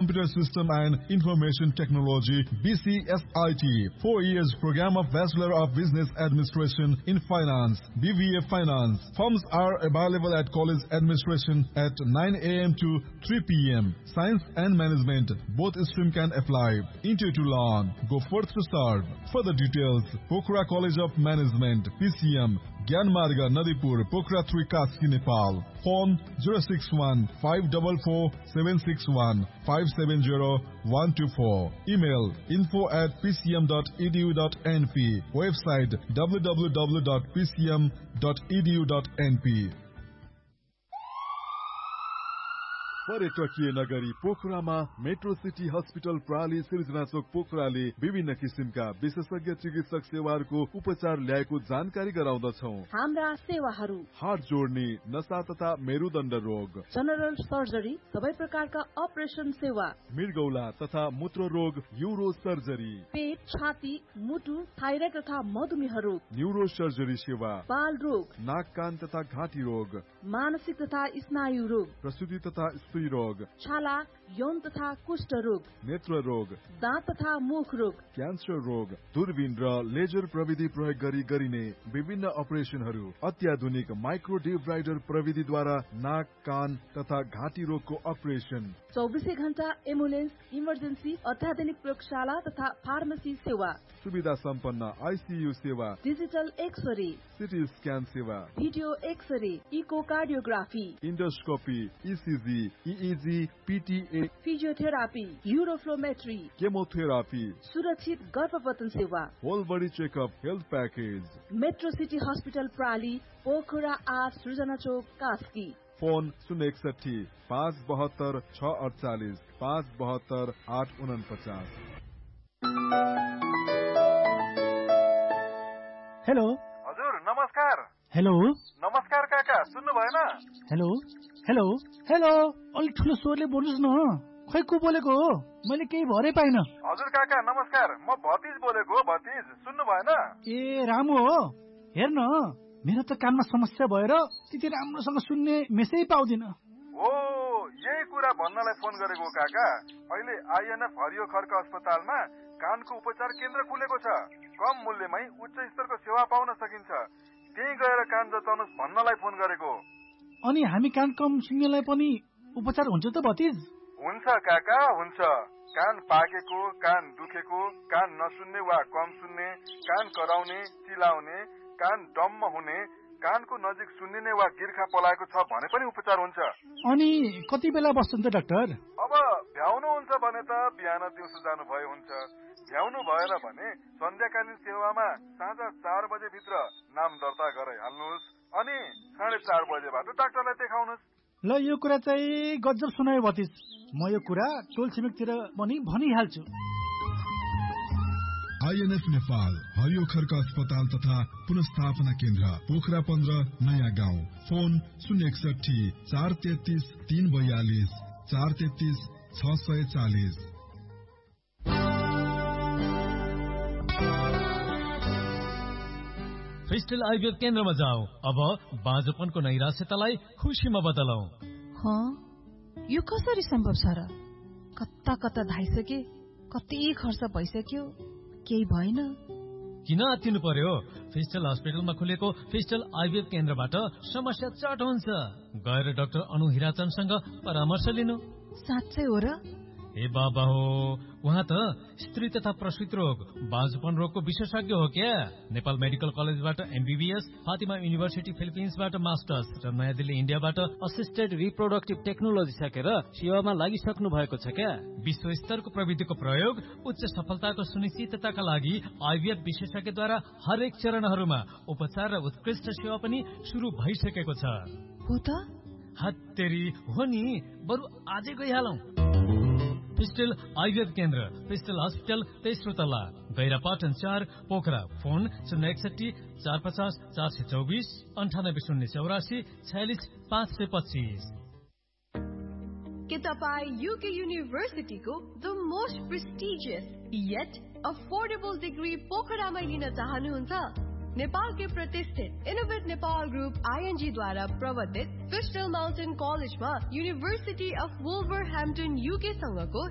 Computer System and Information Technology, BCSIT. 4 years program of Bachelor of Business Administration in Finance, BBA Finance. Forms are available at College Administration at 9 a.m. to 3 p.m. Science and Management, both stream can apply. Interview to learn. Go forth to serve. Further details, Pokhara College of Management, PCM, Gyanmarga, Nadipur, Pokhara 3, Kaski, Nepal. Phone 061 544 761 570-124. Email info@pcm.edu.np. Website www.pcm.edu.np. पर्यटकीय नगरी पोखरामा metro city hospital प्राली सिर्जना चोक पोखराले विभिन्न किसिमका विशेषज्ञ चिकित्सक सेवाहरूको उपचार ल्याएको जानकारी गराउँदछौ। हाम्रा सेवाहरू हार्ट जोड्ने, नसा तथा मेरुदण्ड रोग, जनरल सर्जरी, सबै प्रकारका अपरेसन सेवा, मृगौला तथा मूत्र रोग, यूरो सर्जरी, पेट, छाती, मुटु, थाइराइड तथा मधुमेह रोग, न्यूरो सर्जरी सेवा, बाल रोग, नाक कान तथा घाँटी रोग, मानसिक तथा स्नायु रोग, प्रसूति तथा स्त्री रोग, छाला, यौन तथा कुष्ठ रोग, नेत्र रोग, दाँत तथा मुख रोग, क्यान्सर रोग, दूरबीन र लेजर प्रविधि प्रयोग गरी गरिने विभिन्न अपरेसनहरू, अत्याधुनिक माइक्रो डिब्राइडर प्रविधिद्वारा नाक कान तथा घाँटी रोगको अपरेसन, 24 घण्टा एम्बुलेन्स, इमर्जेन्सी, अत्याधुनिक प्रयोगशाला तथा फार्मेसी सेवा, सुविधा सम्पन्न आइसियु सेवा, डिजिटल एक्सरे, सिटी स्क्यान सेवा, video x-ray, echocardiography, endoscopy, ECG, इइजी, पिटिए, physiotherapy, युरोफ्लोमेट्री, chemotherapy, सुरक्षित गर्भपतन सेवा, whole body checkup health package. Metro city hospital प्राली, Pokhara 8, सृजना चोक, कास्की। फोन 061 572 648 572 849। हेलो हजुर नमस्कार। हेलो नमस्कार काका, सुन्नु भएन? हेलो हेलो हेलो अलिक ठुलो स्वरले बोल्नुहोस् न। खै को बोलेको हो? मैले केही भरै पाइन। हजुर काका नमस्कार, म भतिज बोलेको हो। भतिज सुन्नु भएन? ए रामु हो। हेर्न मेरो त कानमा समस्या भएर त्यति राम्रोसँग सुन्ने मेसै पाउँदिन। हो, यही कुरा भन्नलाई फोन गरेको काका। अहिले आइएनएफ हरियो खर्क अस्पतालमा कानको उपचार केन्द्र खुलेको छ। कम मूल्यमै उच्च स्तरको सेवा पाउन सकिन्छ। त्यही गएर कान जचाउनुहोस् भन्नलाई फोन गरेको। अनि हामी कान कम सुन्नेलाई पनि उपचार हुन्छ त भतिज? हुन्छ काका, हुन्छ। कान पाकेको, कान दुखेको, कान नसुन्ने वा कम सुन्ने, कान कराउने, चिलाउने, कान डम्म हुने, कानको नजिक सुन्निने वा गिर्खा पलाएको छ भने पनि उपचार हुन्छ। अनि कति बेला बस्छन् त डाक्टर? अब भ्याउनु हुन्छ भने त बिहान दिउँसो जानु भए हुन्छ। भ्याउनु भएन भने सन्ध्याकालीन सेवामा साँझ 4 बजे भित्र नाम दर्ता गराइहाल्नुहोस्। अनि 4:30 बजेबाट डाक्टरलाई देखाउनुहोस्। ल यो कुरा चाहिँ गजब सुनायो भतिज। म यो कुरा टोल छिमेकतिर पनि भनिहाल्छु। आइएनएफ नेपाल हरियो खर्क अस्पताल तथा पुनस्थापना केन्द्र पोखरा 15 नयाँ गाउँ। फोन 061 433 342 433 640। क्रिस्टल आयुर्वेद केन्द्रमा जाऊ। अब बाँझोपनको नैराश्यतालाई खुसीमा बदलौं। यो कसरी सम्भव छ र? कता कता धाइसके, कति खर्च भइसक्यो, केही भएन। किन आत्तिनु पर्यो? फिस्टल हस्पिटलमा खुलेको फिस्टल आयुर्वेद केन्द्रबाट समस्या चट हुन्छ। गएर डाक्टर अनु हिराचनसँग परामर्श लिनु। साँच्चै हो र? ए बाबा हो, उहाँ त स्त्री तथा प्रसूति रोग, बाँझोपन रोगको विशेषज्ञ हो क्या। नेपाल मेडिकल कलेजबाट एमबीबीएस, फातिमा युनिभर्सिटी फिलिपिन्सबाट मास्टर्स र नयाँ दिल्ली इन्डियाबाट असिस्टेड रिप्रोडक्टिभ टेक्नोलोजी सकेर सेवामा लागिसक्नु भएको छ क्या। विश्व स्तरको प्रविधिको प्रयोग उच्च सफलताको सुनिश्चितताका लागि आइभीएफ विशेषज्ञद्वारा हरेक चरणहरूमा उपचार र उत्कृष्ट सेवा पनि सुरु भइसकेको छ। हो त? हत्तेरी हो नि, बरु आजै गइहालौं। फिस्टल आयुर्वेद केन्द्र, फिस्टल हस्पिटल, तेस्रो तला, गैरापाटन 4, पोखरा। फोन 061 450 424 98 084 46 525। के तपाईँ UK युनिभर्सिटीको the most prestigious yet affordable degree पोखरामा लिन चाहनुहुन्छ? नेपालकै प्रतिष्ठित इनोभेट नेपाल ग्रुप ING द्वारा प्रवर्तित फिस्टल माउन्टेन कलेजमा युनिभर्सिटी अफ वुल्भरह्याम्पटन UK सँगको